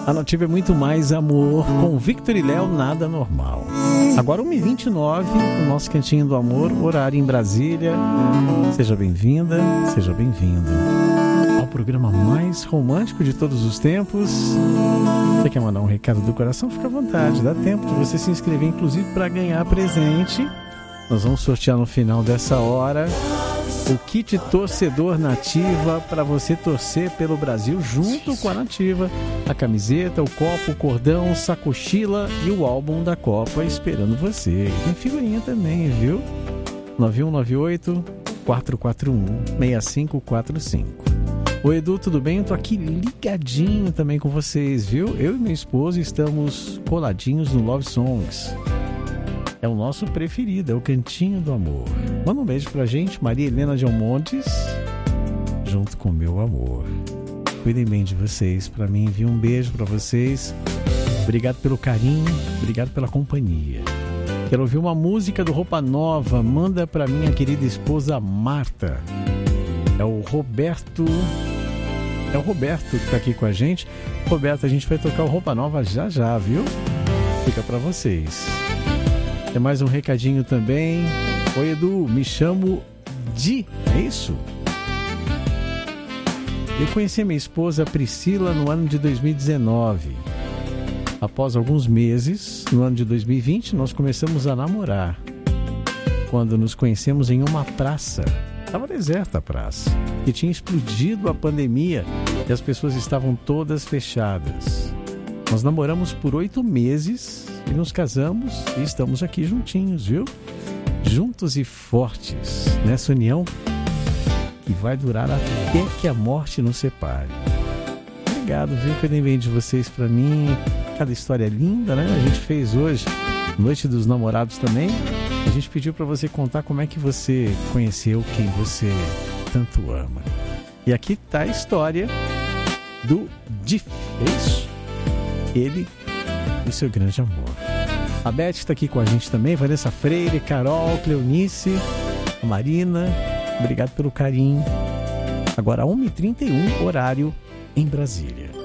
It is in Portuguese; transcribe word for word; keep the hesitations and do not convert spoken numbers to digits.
A Nativa é muito mais amor. Com Victor e Léo, nada normal. Agora uma e vinte e nove, o nosso Cantinho do Amor, horário em Brasília. Seja bem-vinda, seja bem-vindo ao programa mais romântico de todos os tempos. Você quer mandar um recado do coração? Fica à vontade, dá tempo de você se inscrever, inclusive para ganhar presente. Nós vamos sortear no final dessa hora o kit torcedor Nativa para você torcer pelo Brasil junto com a Nativa. A camiseta, o copo, o cordão, sacochila e o álbum da Copa esperando você. Tem figurinha também, viu? nove um nove oito, quatro quatro um, seis cinco quatro cinco. Oi, Edu, tudo bem? Eu tô aqui ligadinho também com vocês, viu? Eu e minha esposa estamos coladinhos no Love Songs. É o nosso preferido, é o Cantinho do Amor. Manda um beijo pra gente, Maria Helena de Almontes, junto com meu amor. Cuidem bem de vocês. Pra mim, envio um beijo pra vocês. Obrigado pelo carinho, obrigado pela companhia. Quero ouvir uma música do Roupa Nova. Manda pra minha querida esposa Marta. É o Roberto... É o Roberto que tá aqui com a gente. Roberto, a gente vai tocar o Roupa Nova já já, viu? Fica pra vocês. Tem mais um recadinho também. Oi, Edu, me chamo Di, é isso? Eu conheci minha esposa Priscila no ano de dois mil e dezenove. Após alguns meses, no ano de dois mil e vinte, nós começamos a namorar. Quando nos conhecemos em uma praça. Estava deserta a praça. E tinha explodido a pandemia e as pessoas estavam todas fechadas. Nós namoramos por oito meses e nos casamos e estamos aqui juntinhos, viu? Juntos e fortes nessa união que vai durar até que a morte nos separe. Obrigado, viu? Cuidem bem de vocês pra mim. Cada história linda, né? A gente fez hoje, Noite dos Namorados também. A gente pediu pra você contar como é que você conheceu quem você tanto ama. E aqui tá a história do Diff, é isso? Ele e seu grande amor. A Beth está aqui com a gente também, Vanessa Freire, Carol, Cleonice, a Marina. Obrigado pelo carinho. Agora uma e trinta e um, horário em Brasília.